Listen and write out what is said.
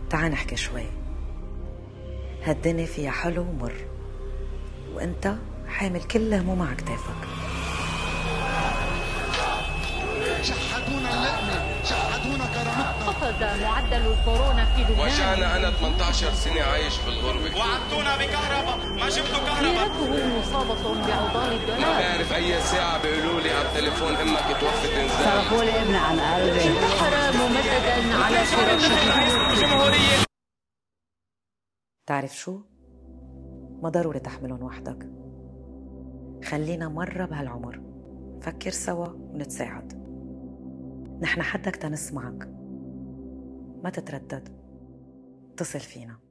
تعال نحكي شوي. هالدنيا فيها حلو ومر، وانت حامل كل هموم على كتافك. شحتونا اللقمة، شحتونا كرامتنا. قفز معدل الكورونا في لبنان. وجعنا أنا 18 سنة عايش في الغربة. وعدتونا بكهرباء، ما جبتوا كهرباء. سيرته مصابة بعضال الدولار. ما بعرف أي ساعة بيقولوا لي على التليفون إمك توفت إنزال. صرفوا لي ابني عن قلبي. انتحر ممددا على الجمهورية. تعرف شو؟ ما ضروري تحملهم وحدك. خلينا مرة بهالعمر فكر سوا ونتساعد. نحن حدك تنسمعك، ما تتردد، اتصل فينا.